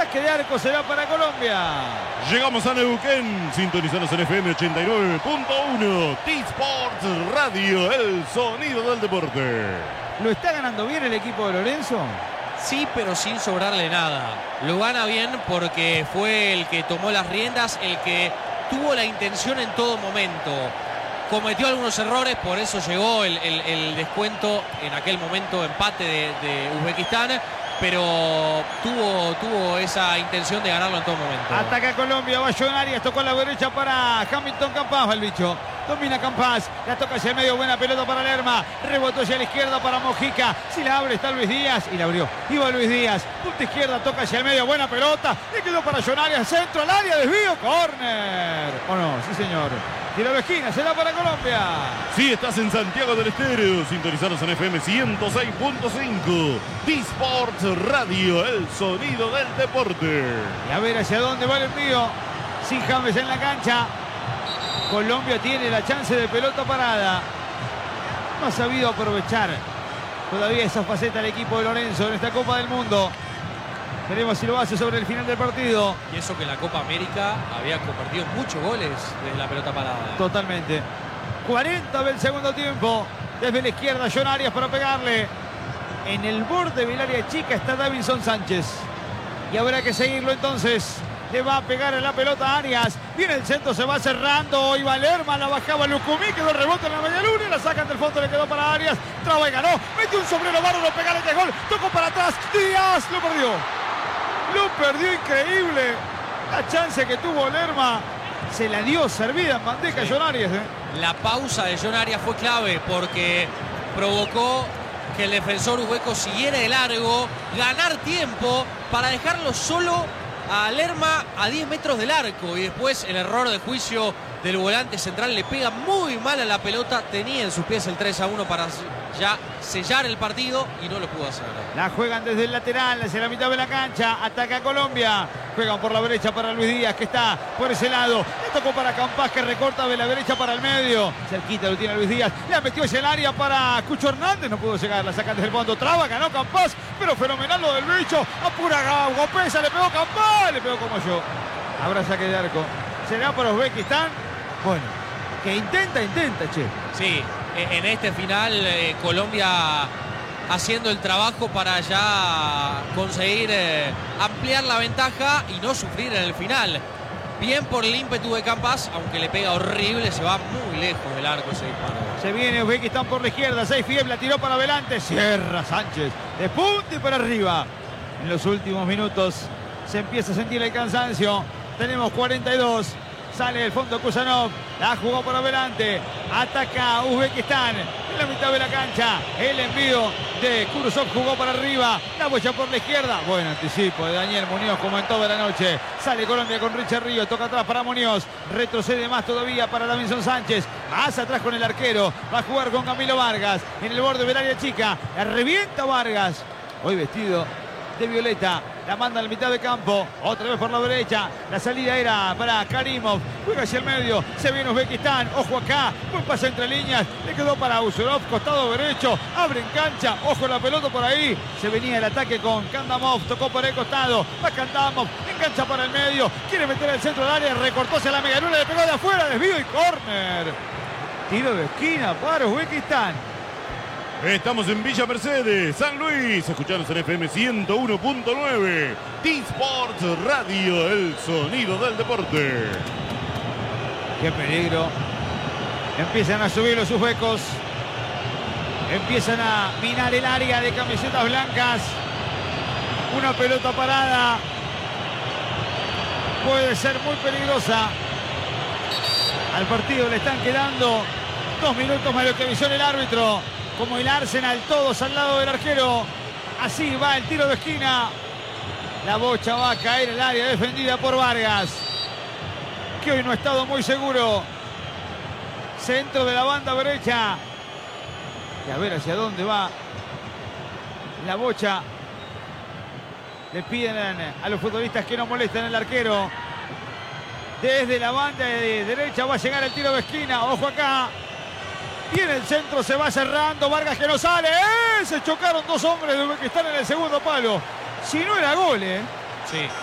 Saque de arco será para Colombia. Llegamos a Neuquén, sintonizanos en FM 89.1, T-Sports Radio, el sonido del deporte. ¿Lo está ganando bien el equipo de Lorenzo? Sí, pero sin sobrarle nada. Lo gana bien porque fue el que tomó las riendas, el que tuvo la intención en todo momento. Cometió algunos errores, por eso llegó el descuento en aquel momento, empate de Uzbekistán, pero tuvo esa intención de ganarlo en todo momento. Ataca Colombia, va John Arias, tocó a la derecha para Hamilton Campas, va el bicho. Domina Campas, la toca hacia el medio, buena pelota para Lerma, rebotó hacia la izquierda para Mojica, si la abre está Luis Díaz, y la abrió, iba Luis Díaz, punta izquierda, toca hacia el medio, buena pelota, le quedó para John Arias, centro al área, desvío, córner, ¿o no? Sí señor, tiro de esquina, será para Colombia. Sí, estás en Santiago del Estero, sintonizanos en FM 106.5, T-Sports Radio, el sonido del deporte. Y a ver hacia dónde va el envío, sin James en la cancha. Colombia tiene la chance de pelota parada. No ha sabido aprovechar todavía esa faceta del equipo de Lorenzo en esta Copa del Mundo. Veremos si lo hace sobre el final del partido. Y eso que en la Copa América había convertido muchos goles desde la pelota parada. Totalmente. 40 del segundo tiempo. Desde la izquierda John Arias para pegarle. En el borde del área chica está Davinson Sánchez. Y habrá que seguirlo entonces. Le va a pegar en la pelota a Arias. Viene el centro, se va cerrando. Iba Lerma, la bajaba Lucumí. Quedó el rebote en la media luna. La sacan del fondo, le quedó para Arias. Traba y ganó. Metió un sombrero bárbaro, pegale que gol. Tocó para atrás. Díaz lo perdió. Lo perdió, increíble. La chance que tuvo Lerma se la dio servida en bandeja John Arias. La pausa de John Arias fue clave porque provocó que el defensor uzbeco siguiera de largo, ganar tiempo para dejarlo solo a Lerma a 10 metros del arco, y después el error de juicio del volante central le pega muy mal a la pelota. Tenía en sus pies el 3-1 para ya sellar el partido y no lo pudo hacer. La juegan desde el lateral hacia la mitad de la cancha. Ataca Colombia. Juegan por la derecha para Luis Díaz, que está por ese lado. Le tocó para Campas, que recorta de la derecha para el medio. Cerquita lo tiene Luis Díaz. La metió hacia el área para Cucho Hernández. No pudo llegar. La sacan desde el fondo. Traba, ganó Campas. Pero fenomenal lo del bicho. Apura Guapesa. Le pegó Campas. Le pegó como yo. Habrá saque de arco. ¿Será para Uzbekistán? Bueno, que intenta, che. Sí, en este final Colombia haciendo el trabajo para ya conseguir ampliar la ventaja y no sufrir en el final. Bien por el ímpetu de Campas, aunque le pega horrible, se va muy lejos del arco ese disparo. Se viene Uzbekistán por la izquierda, Seyfiev la tiró para adelante, cierra Sánchez, de punta y para arriba. En los últimos minutos se empieza a sentir el cansancio, tenemos 42. Sale del fondo Kusanov, la jugó por adelante, ataca Uzbekistán en la mitad de la cancha, el envío de Kursov jugó para arriba, la bocha por la izquierda, buen anticipo de Daniel Muñoz como en toda la noche, sale Colombia con Richard Ríos, toca atrás para Muñoz, retrocede más todavía para Davinson Sánchez, más atrás con el arquero, va a jugar con Camilo Vargas, en el borde del área chica, la revienta Vargas, hoy vestido de violeta, la manda a la mitad de campo, otra vez por la derecha, la salida era para Karimov, juega hacia el medio, se viene Uzbekistán, ojo acá, buen pase entre líneas, le quedó para Usurov, costado derecho, abre en cancha, ojo la pelota por ahí, se venía el ataque con Kandamov, tocó por el costado, va Kandamov, engancha para el medio, quiere meter el centro del área, recortó hacia la media luna, le pegó de afuera, desvío y córner, tiro de esquina para Uzbekistán. Estamos en Villa Mercedes, San Luis. Escuchanos en FM 101.9. T-Sports Radio, el sonido del deporte. Qué peligro. Empiezan a subir los uzbecos. Empiezan a minar el área de camisetas blancas. Una pelota parada. Puede ser muy peligrosa. Al partido le están quedando 2 minutos más de lo que avisó el árbitro. Como el Arsenal, todos al lado del arquero. Así va el tiro de esquina. La bocha va a caer en el área defendida por Vargas, que hoy no ha estado muy seguro. Centro de la banda derecha. Y a ver hacia dónde va la bocha. Le piden a los futbolistas que no molesten al arquero. Desde la banda de derecha va a llegar el tiro de esquina. Ojo acá. Viene el centro, se va cerrando. Vargas que no sale. Se chocaron 2 hombres de Uzbekistán en el segundo palo. Si no era gol, Sí.